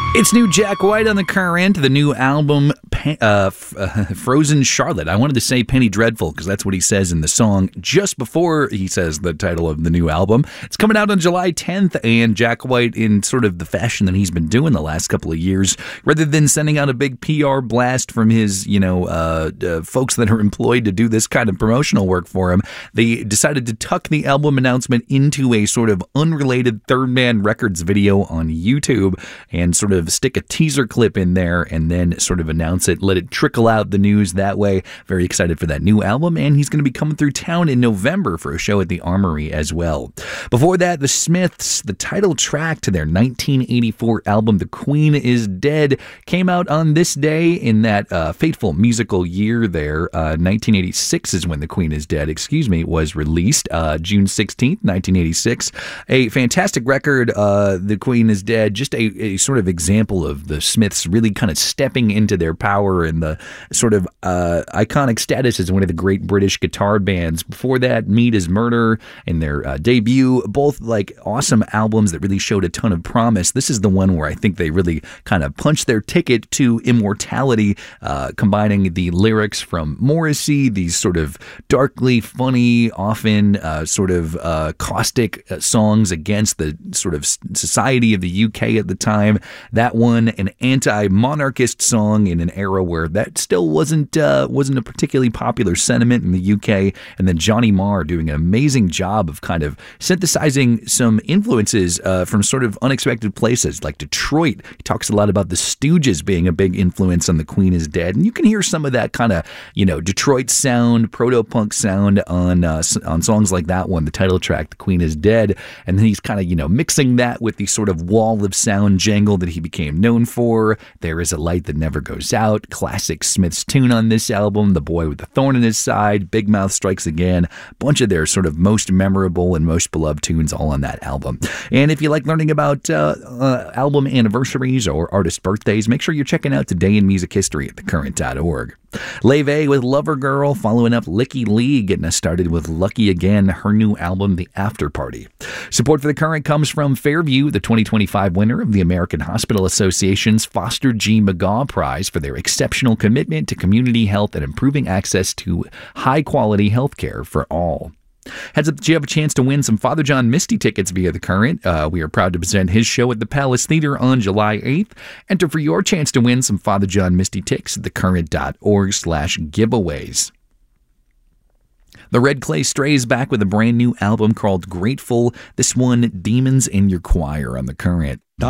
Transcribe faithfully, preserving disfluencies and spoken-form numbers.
It's new Jack White on the Current, the new album, uh, F- uh, Frozen Charlotte. I wanted to say Penny Dreadful because that's what he says in the song just before he says the title of the new album. It's coming out on July tenth, and Jack White, in sort of the fashion that he's been doing the last couple of years, rather than sending out a big P R blast from his, you know, uh, uh, folks that are employed to do this kind of promotional work for him, they decided to tuck the album announcement into a sort of unrelated Third Man Records video on YouTube and sort of stick a teaser clip in there and then sort of announce it, let it trickle out the news that way. Very excited for that new album, and he's going to be coming through town in November for a show at the Armory as well. Before that, the Smiths, the title track to their nineteen eighty-four album, The Queen is Dead, came out on this day in that uh, fateful musical year there. Uh, nineteen eighty-six is when The Queen is Dead, excuse me, was released, uh, June sixteenth, nineteen eighty-six. A fantastic record, uh, The Queen is Dead, just a, a sort of example of the Smiths really kind of stepping into their power and the sort of uh, iconic status as one of the great British guitar bands. Before that, Meat is Murder and their uh, debut, both like awesome albums that really showed a ton of promise. This is the one where I think they really kind of punched their ticket to immortality, uh, combining the lyrics from Morrissey, these sort of darkly funny, often uh, sort of uh, caustic uh, songs against the sort of society of the U K at the time. That one, an anti-monarchist song in an era where that still wasn't uh, wasn't a particularly popular sentiment in the U K, and then Johnny Marr doing an amazing job of kind of synthesizing some influences uh, from sort of unexpected places, like Detroit. He talks a lot about the Stooges being a big influence on The Queen is Dead, and you can hear some of that kind of, you know, Detroit sound, proto-punk sound on uh, on songs like that one, the title track, The Queen is Dead, and then he's kind of, you know, mixing that with the sort of wall of sound jangle that he became known for. There Is a Light That Never Goes Out, classic Smiths tune on this album, The Boy with the Thorn in His Side, Big Mouth Strikes Again, a bunch of their sort of most memorable and most beloved tunes all on that album. And if you like learning about uh, uh, album anniversaries or artist birthdays, make sure you're checking out Today in Music History at the current dot org. Leve with Lover Girl, following up Licky Lee, getting us started with Lucky Again, her new album, The After Party. Support for The Current comes from Fairview, the twenty twenty-five winner of the American Hospital Association's Foster G. McGaw Prize for their exceptional commitment to community health and improving access to high-quality health care for all. Heads up that you have a chance to win some Father John Misty tickets via The Current. Uh, we are proud to present his show at the Palace Theater on July eighth. Enter for your chance to win some Father John Misty tickets at thecurrent.org slash giveaways. The Red Clay Strays back with a brand new album called Grateful. This one, Demons in Your Choir on The Current.